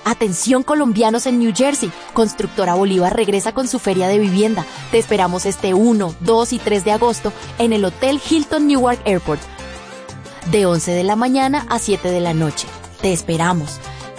Atención colombianos en New Jersey, Constructora Bolívar regresa con su feria de vivienda. Te esperamos este 1, 2 y 3 de agosto en el Hotel Hilton Newark Airport, de 11 de la mañana a 7 de la noche. Te esperamos.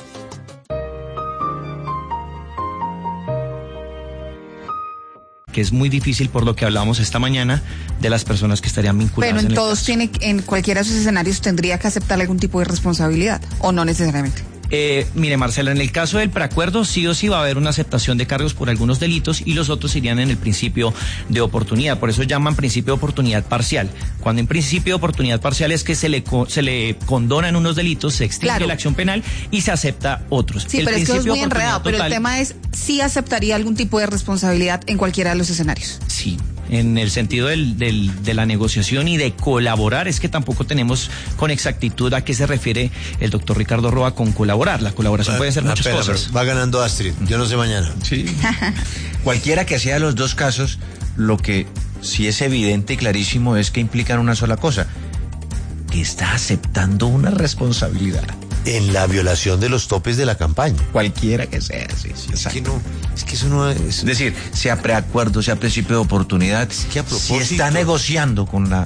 Que es muy difícil por lo que hablábamos esta mañana de las personas que estarían vinculadas. Pero en todos en cualquiera de sus escenarios tendría que aceptar algún tipo de responsabilidad, o no necesariamente. Mire, Marcela, en el caso del preacuerdo sí o sí va a haber una aceptación de cargos por algunos delitos y los otros irían en el principio de oportunidad. Por eso llaman principio de oportunidad parcial. Cuando en principio de oportunidad parcial es que se le condonan unos delitos, se extingue la acción penal y se acepta otros. Sí, pero es que es muy enredado. Pero el tema es si aceptaría algún tipo de responsabilidad en cualquiera de los escenarios. Sí. En el sentido de la negociación y de colaborar, es que tampoco tenemos con exactitud a qué se refiere el doctor Ricardo Roa con colaborar. La colaboración puede ser muchas cosas. Va ganando Astrid, yo no sé mañana. Sí. Cualquiera que sea los dos casos, lo que sí es evidente y clarísimo es que implican una sola cosa, que está aceptando una responsabilidad. En la violación de los topes de la campaña. Cualquiera que sea, sí. Es que eso no es... Es decir, sea preacuerdo, sea principio de oportunidad, es que a propósito, si está negociando con la...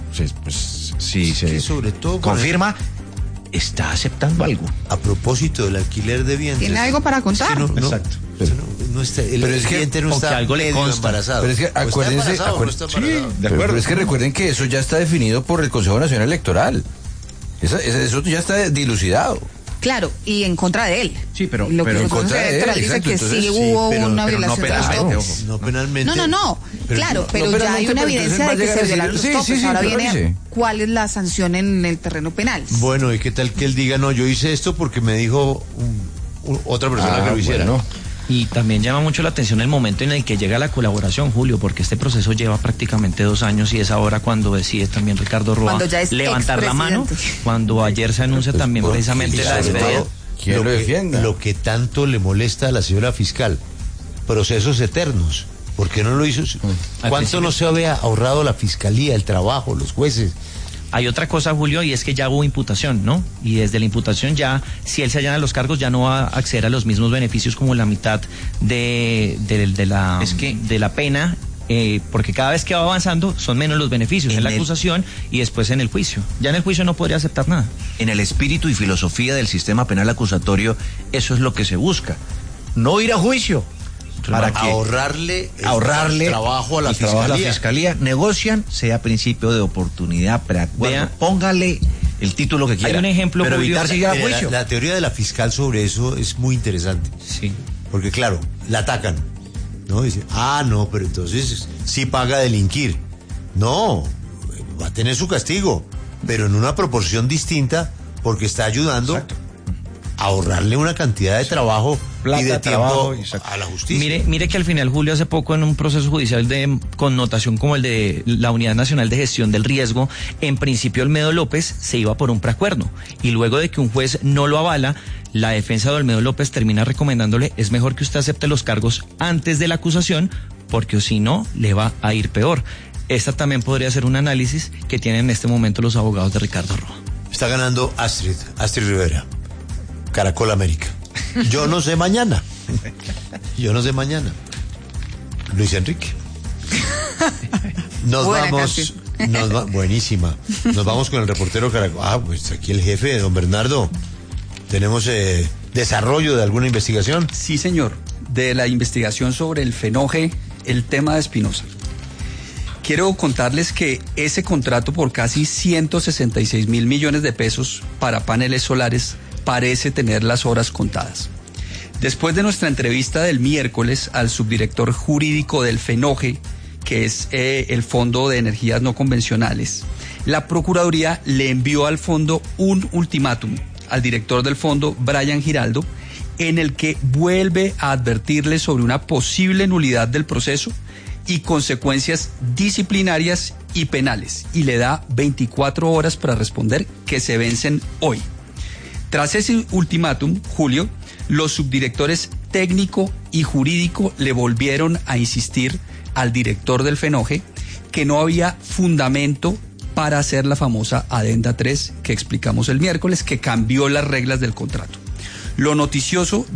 si se sobre todo confirma, está aceptando algo. A propósito del alquiler de vientres. ¿Tiene algo para contar? Es que exacto. No está, el cliente no está algo le consta. Embarazado. Pero es que acuérdense, ¿Está embarazado? sí, de acuerdo. Pero es que recuerden que eso ya está definido por el Consejo Nacional Electoral. Eso ya está dilucidado. Claro, y en contra de él. Sí, pero en contra de él, dice que entonces, sí hubo una pero violación de los topes. No penalmente. No, claro, pero ya hay una evidencia de que se violaron los topes. Ahora viene cuál es la sanción en el terreno penal. Bueno, ¿y qué tal que él diga, no, yo hice esto porque me dijo otra persona que lo hiciera? Bueno. Y también llama mucho la atención el momento en el que llega la colaboración, Julio, porque este proceso lleva prácticamente 2 años y es ahora cuando decide también Ricardo Roa levantar la mano, cuando ayer se anuncia también precisamente la despedida. ¿Quién lo defienda? Lo que tanto le molesta a la señora fiscal, procesos eternos. ¿Por qué no lo hizo? ¿Cuánto no se había ahorrado la fiscalía, el trabajo, los jueces? Hay otra cosa, Julio, y es que ya hubo imputación, ¿no? Y desde la imputación ya, si él se allana los cargos, ya no va a acceder a los mismos beneficios como la mitad de la pena, porque cada vez que va avanzando son menos los beneficios en la acusación y después en el juicio. Ya en el juicio no podría aceptar nada. En el espíritu y filosofía del sistema penal acusatorio, eso es lo que se busca. No ir a juicio. Para que ahorrarle trabajo a la fiscalía. Negocian, sea principio de oportunidad, preacuerdo. Póngale el título que quiera. Hay un ejemplo, pero Julio, evitar seguir a juicio. La teoría de la fiscal sobre eso es muy interesante. Sí. Porque claro, la atacan, ¿no? Dice, no, pero entonces sí paga delinquir. No, va a tener su castigo, pero en una proporción distinta porque está ayudando a ahorrarle una cantidad de trabajo y de tiempo a la justicia. Mire que al final, Julio, hace poco en un proceso judicial de connotación como el de la Unidad Nacional de Gestión del Riesgo, en principio Olmedo López se iba por un preacuerdo y luego de que un juez no lo avala, la defensa de Olmedo López termina recomendándole, es mejor que usted acepte los cargos antes de la acusación porque si no, le va a ir peor. Esta también podría ser un análisis que tienen en este momento los abogados de Ricardo Roa. Está ganando Astrid Rivera, Caracol América. Yo no sé mañana. Luis Enrique. Buenísima. Nos vamos con el reportero Caracol. Pues aquí el jefe, don Bernardo. Tenemos desarrollo de alguna investigación. Sí, señor. De la investigación sobre el Fenoje, el tema de Espinosa. Quiero contarles que ese contrato por casi 166 mil millones de pesos para paneles solares parece tener las horas contadas. Después de nuestra entrevista del miércoles al subdirector jurídico del Fenoje, que es el Fondo de Energías No Convencionales, la Procuraduría le envió al fondo un ultimátum al director del fondo, Brian Giraldo, en el que vuelve a advertirle sobre una posible nulidad del proceso y consecuencias disciplinarias y penales, y le da 24 horas para responder, que se vencen hoy. Tras ese ultimátum, Julio, los subdirectores técnico y jurídico le volvieron a insistir al director del Fenoje que no había fundamento para hacer la famosa adenda 3 que explicamos el miércoles, que cambió las reglas del contrato. Lo noticioso